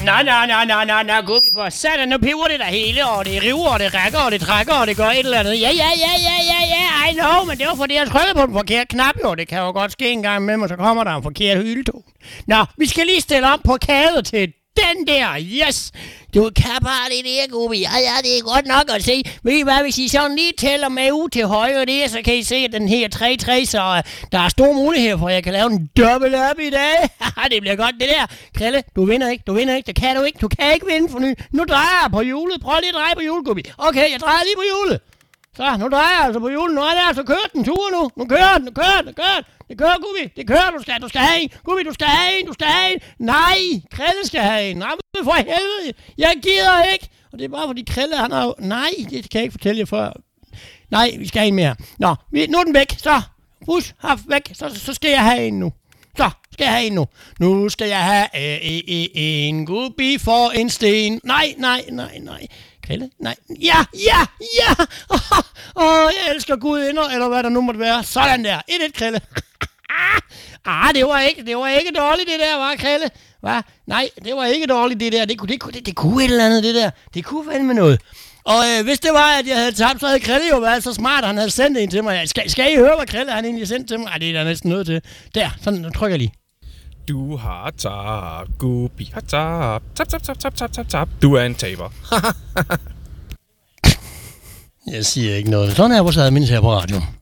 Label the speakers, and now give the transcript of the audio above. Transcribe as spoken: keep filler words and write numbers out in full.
Speaker 1: Nå, nå, nå, nå, nå, nå, Gubbi, for satan, nu piver det der hele, og det river, og det rækker, og det trækker, og det gør et eller andet. Ja, ja, ja, ja, ja, ja, I know, men det var fordi, jeg trykkede på den forkerte knap, jo. Det kan jo godt ske en gang med mig, så kommer der en forkert hyldetone. Nå, vi skal lige stille om på kade til den der, yes! Du kan bare det der, Gubbi. Ja, ja, det er godt nok at se. Ved I hvad, hvis I sådan lige tæller med ud til højre der, så kan I se den her tre tre, så uh, der er stor mulighed for, at jeg kan lave en double up i dag. Det bliver godt, det der. Krille, du vinder ikke, du vinder ikke, det kan du ikke. Du kan ikke vinde for ny. Nu drejer jeg på hjulet. Prøv lige at dreje på hjulet, Gubbi. Okay, jeg drejer lige på hjulet. Så, nu drejer jeg altså på hjulet. Nu er det altså kørt den tur nu. Nu kører den, nu kører den, nu kører den. Det kører, Gubbi. Det kører, du skal, du skal have en. Gubbi, du skal have en, du skal have en. Nej, Krille skal have en. Nej, for helvede. Jeg gider ikke. Og det er bare fordi Krille, han har jo... Nej, det kan jeg ikke fortælle jer før. Nej, vi skal have en mere. Nå, nu er den væk. Så, bus, haf, væk. Så, så skal jeg have en nu. Så skal jeg have en nu. Nu skal jeg have øh, øh, øh, en Gubbi for en sten. Nej, nej, nej, nej. Krille? Nej. Ja, ja, ja! Åh, oh, jeg elsker gudinder, eller hvad der nu måtte være. Sådan der. et et, Krille. Ah, det var ikke, det var ikke dårligt, det der, var Krille? Hva? Nej, det var ikke dårligt, det der. Det kunne, det, kunne, det, det kunne et eller andet, det der. Det kunne fandme noget. Og øh, hvis det var, at jeg havde tabt, så havde Krille jo været så smart, at han havde sendt en til mig. Skal, skal I høre, hvad Krille han egentlig sendte til mig? Ej, det er der næsten noget til. Der, sådan, nu trykker jeg lige.
Speaker 2: Du har tabt, Gubbi har tabt. Tap, tap, tap, tap, tap, tap, tap. Du er en taber.
Speaker 1: Jeg siger ikke noget. Sådan er vores admin her på radio.